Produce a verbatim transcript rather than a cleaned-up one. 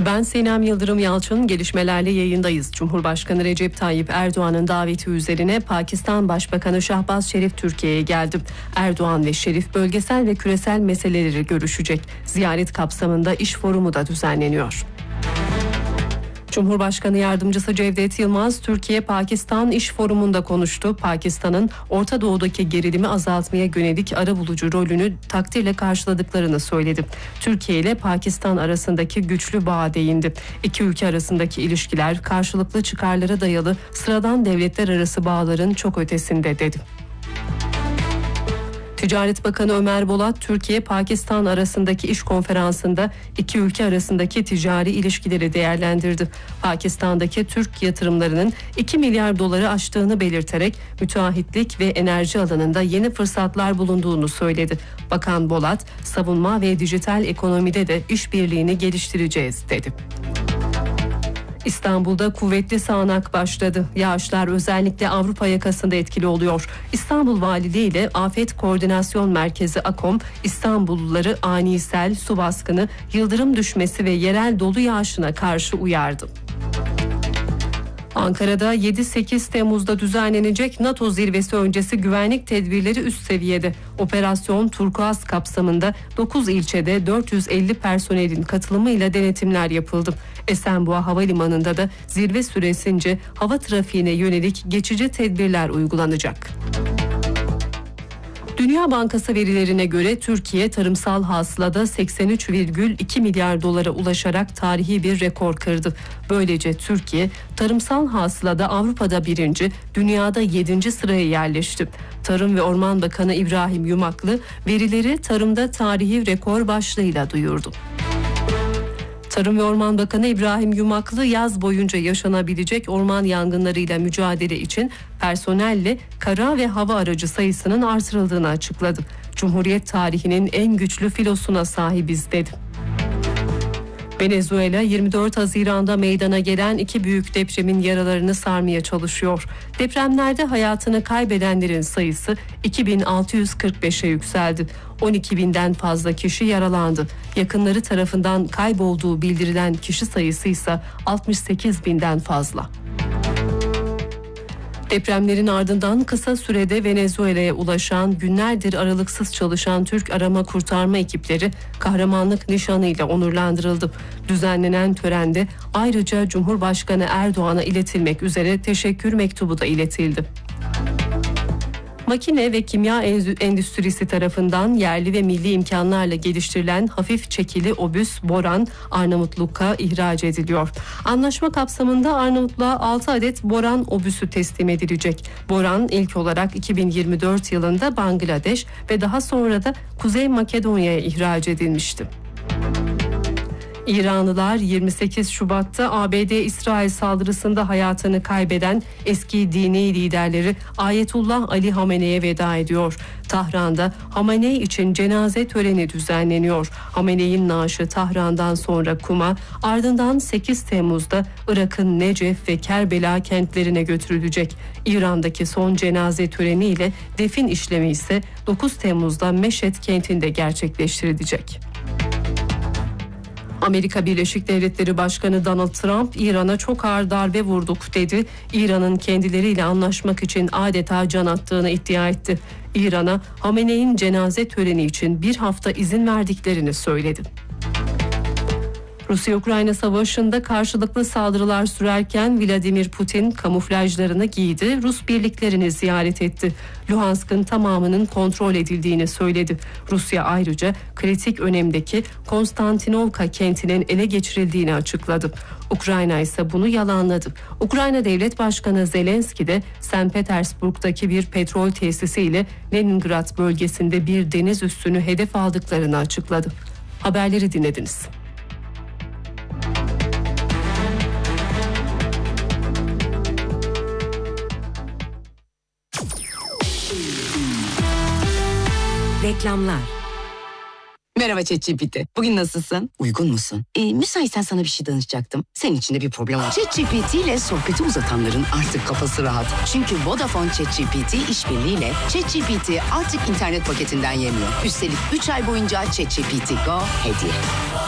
Ben Sinem Yıldırım Yalçın, gelişmelerle yayındayız. Cumhurbaşkanı Recep Tayyip Erdoğan'ın daveti üzerine Pakistan Başbakanı Şahbaz Şerif Türkiye'ye geldi. Erdoğan ve Şerif bölgesel ve küresel meseleleri görüşecek. Ziyaret kapsamında iş forumu da düzenleniyor. Cumhurbaşkanı Yardımcısı Cevdet Yılmaz, Türkiye-Pakistan İş Forumu'nda konuştu. Pakistan'ın Orta Doğu'daki gerilimi azaltmaya yönelik arabulucu rolünü takdirle karşıladıklarını söyledi. Türkiye ile Pakistan arasındaki güçlü bağa değindi. İki ülke arasındaki ilişkiler karşılıklı çıkarlara dayalı sıradan devletler arası bağların çok ötesinde dedi. Ticaret Bakanı Ömer Bolat, Türkiye-Pakistan arasındaki iş konferansında iki ülke arasındaki ticari ilişkileri değerlendirdi. Pakistan'daki Türk yatırımlarının iki milyar doları aştığını belirterek müteahhitlik ve enerji alanında yeni fırsatlar bulunduğunu söyledi. Bakan Bolat, savunma ve dijital ekonomide de işbirliğini geliştireceğiz dedi. İstanbul'da kuvvetli sağanak başladı. Yağışlar özellikle Avrupa yakasında etkili oluyor. İstanbul Valiliği ile Afet Koordinasyon Merkezi AKOM, İstanbulluları ani sel, su baskını, yıldırım düşmesi ve yerel dolu yağışına karşı uyardı. Ankara'da yedi sekiz Temmuz'da düzenlenecek NATO zirvesi öncesi güvenlik tedbirleri üst seviyede. Operasyon Turkuaz kapsamında dokuz ilçede dört yüz elli personelin katılımıyla denetimler yapıldı. Esenboğa Havalimanı'nda da zirve süresince hava trafiğine yönelik geçici tedbirler uygulanacak. Dünya Bankası verilerine göre Türkiye tarımsal hasılada seksen üç virgül iki milyar dolara ulaşarak tarihi bir rekor kırdı. Böylece Türkiye tarımsal hasılada Avrupa'da birinci, dünyada yedinci sıraya yerleşti. Tarım ve Orman Bakanı İbrahim Yumaklı verileri tarımda tarihi rekor başlığıyla duyurdu. Tarım ve Orman Bakanı İbrahim Yumaklı yaz boyunca yaşanabilecek orman yangınlarıyla mücadele için personelle kara ve hava aracı sayısının artırıldığını açıkladı. Cumhuriyet tarihinin en güçlü filosuna sahibiz dedi. Venezuela yirmi dört Haziran'da meydana gelen iki büyük depremin yaralarını sarmaya çalışıyor. Depremlerde hayatını kaybedenlerin sayısı iki bin altı yüz kırk beşe yükseldi. on iki binden fazla kişi yaralandı. Yakınları tarafından kaybolduğu bildirilen kişi sayısı ise altmış sekiz binden fazla. Depremlerin ardından kısa sürede Venezuela'ya ulaşan, günlerdir aralıksız çalışan Türk arama kurtarma ekipleri kahramanlık nişanıyla onurlandırıldı. Düzenlenen törende ayrıca Cumhurbaşkanı Erdoğan'a iletilmek üzere teşekkür mektubu da iletildi. Makine ve kimya endüstrisi tarafından yerli ve milli imkanlarla geliştirilen hafif çekili obüs Boran Arnavutluk'a ihraç ediliyor. Anlaşma kapsamında Arnavutluğa altı adet Boran obüsü teslim edilecek. Boran ilk olarak iki bin yirmi dört yılında Bangladeş ve daha sonra da Kuzey Makedonya'ya ihraç edilmişti. İranlılar yirmi sekiz Şubat'ta A B D-İsrail saldırısında hayatını kaybeden eski dini liderleri Ayetullah Ali Hamene'ye veda ediyor. Tahran'da Hamenei için cenaze töreni düzenleniyor. Hamenei'nin naaşı Tahran'dan sonra Kum'a, ardından sekiz Temmuz'da Irak'ın Necef ve Kerbela kentlerine götürülecek. İran'daki son cenaze töreniyle defin işlemi ise dokuz Temmuz'da Meşhed kentinde gerçekleştirilecek. Amerika Birleşik Devletleri Başkanı Donald Trump, İran'a çok ağır darbe vurduk dedi. İran'ın kendileriyle anlaşmak için adeta can attığını iddia etti. İran'a Hamenei'nin cenaze töreni için bir hafta izin verdiklerini söyledi. Rusya-Ukrayna savaşında karşılıklı saldırılar sürerken Vladimir Putin kamuflajlarını giydi, Rus birliklerini ziyaret etti. Luhansk'ın tamamının kontrol edildiğini söyledi. Rusya ayrıca kritik önemdeki Konstantinovka kentinin ele geçirildiğini açıkladı. Ukrayna ise bunu yalanladı. Ukrayna Devlet Başkanı Zelenski de Sankt Petersburg'daki bir petrol tesisiyle Leningrad bölgesinde bir deniz üssünü hedef aldıklarını açıkladı. Haberleri dinlediniz. Reklamlar. Merhaba ChatGPT. Bugün nasılsın? Uygun musun? Ee, müsaitsen sana bir şey danışacaktım. Senin için de bir problem var. ChatGPT ile sohbeti uzatanların artık kafası rahat. Çünkü Vodafone ChatGPT işbirliğiyle ChatGPT artık internet paketinden yemiyor. Üstelik üç ay boyunca ChatGPT Go hediye.